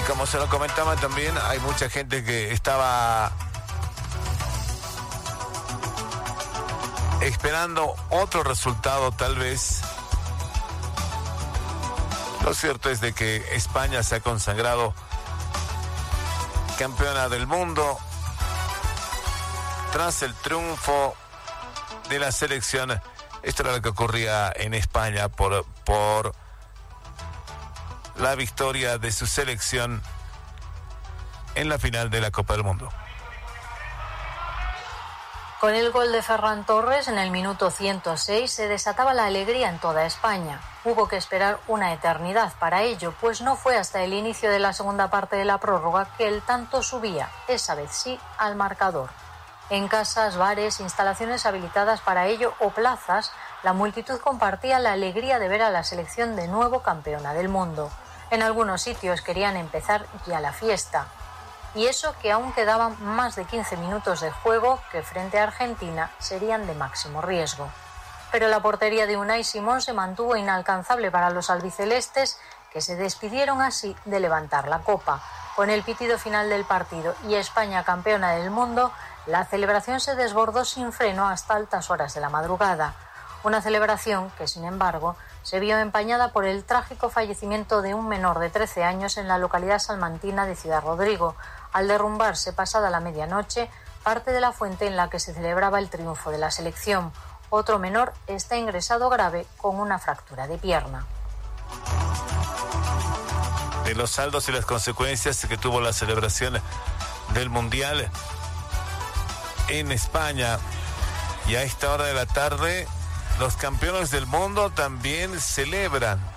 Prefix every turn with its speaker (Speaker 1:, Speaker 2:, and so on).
Speaker 1: como se lo comentaba también, hay mucha gente que estaba esperando otro resultado tal vez. Lo cierto es de que España se ha consagrado campeona del mundo tras el triunfo de la selección. Esto era lo que ocurría en España por la victoria de su selección en la final de la Copa del Mundo.
Speaker 2: Con el gol de Ferran Torres en el minuto 106 se desataba la alegría en toda España. Hubo que esperar una eternidad para ello, pues no fue hasta el inicio de la segunda parte de la prórroga que el tanto subía, esa vez sí, al marcador. En casas, bares, instalaciones habilitadas para ello o plazas, la multitud compartía la alegría de ver a la selección de nuevo campeona del mundo. En algunos sitios querían empezar ya la fiesta. Y eso que aún quedaban más de 15 minutos de juego que frente a Argentina serían de máximo riesgo. Pero la portería de Unai Simón se mantuvo inalcanzable para los albicelestes, que se despidieron así de levantar la copa. Con el pitido final del partido y España campeona del mundo, la celebración se desbordó sin freno hasta altas horas de la madrugada. Una celebración que, sin embargo, se vio empañada por el trágico fallecimiento de un menor de 13 años en la localidad salmantina de Ciudad Rodrigo, al derrumbarse pasada la medianoche parte de la fuente en la que se celebraba el triunfo de la selección. Otro menor está ingresado grave con una fractura de pierna.
Speaker 1: De los saldos y las consecuencias que tuvo la celebración del Mundial en España. Y a esta hora de la tarde, los campeones del mundo también celebran